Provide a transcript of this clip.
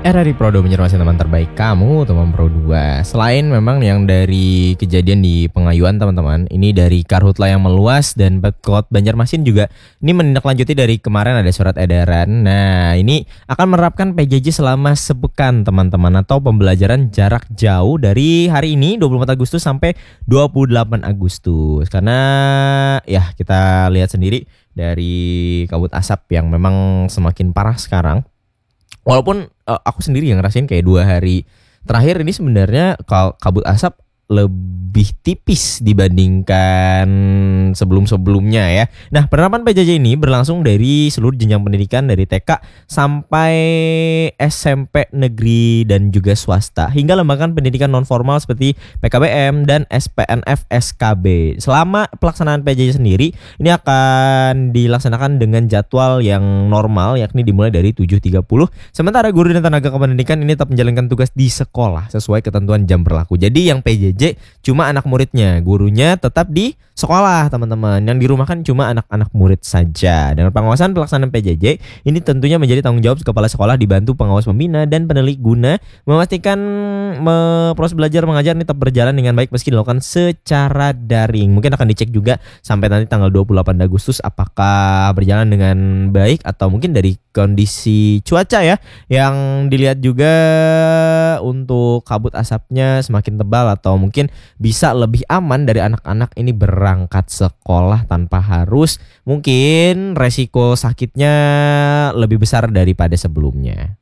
RRI Prodo menyermasi teman terbaik kamu, teman Pro 2. Selain memang yang dari kejadian di Pengayuan teman-teman, ini dari karhutla yang meluas dan Pemkot Banjarmasin juga ini menindaklanjuti dari kemarin ada surat edaran. Nah, ini akan menerapkan PJJ selama sepekan teman-teman, atau pembelajaran jarak jauh dari hari ini 24 Agustus sampai 28 Agustus. Karena ya kita lihat sendiri dari kabut asap yang memang semakin parah sekarang. Walaupun aku sendiri yang ngerasain kayak 2 hari terakhir ini sebenarnya kabut asap lebih tipis dibandingkan sebelum-sebelumnya ya. Nah, penerapan PJJ ini berlangsung dari seluruh jenjang pendidikan dari TK sampai SMP negeri dan juga swasta hingga lembaga pendidikan non formal seperti PKBM dan SPNF SKB. Selama pelaksanaan PJJ sendiri ini akan dilaksanakan dengan jadwal yang normal, yakni dimulai dari 7.30. Sementara guru dan tenaga kependidikan ini tetap menjalankan tugas di sekolah sesuai ketentuan jam berlaku. Jadi yang PJJ cuma anak muridnya, gurunya tetap di sekolah teman-teman. Yang di rumah kan cuma anak-anak murid saja. Dengan pengawasan pelaksanaan PJJ ini tentunya menjadi tanggung jawab kepala sekolah dibantu pengawas pembina dan penelik guna memastikan proses belajar mengajar ini tetap berjalan dengan baik meski dilakukan secara daring. Mungkin akan dicek juga sampai nanti tanggal 28 Agustus apakah berjalan dengan baik, atau mungkin dari kondisi cuaca ya yang dilihat juga untuk kabut asapnya semakin tebal, atau mungkin bisa lebih aman dari anak-anak ini berangkat sekolah tanpa harus mungkin resiko sakitnya lebih besar daripada sebelumnya.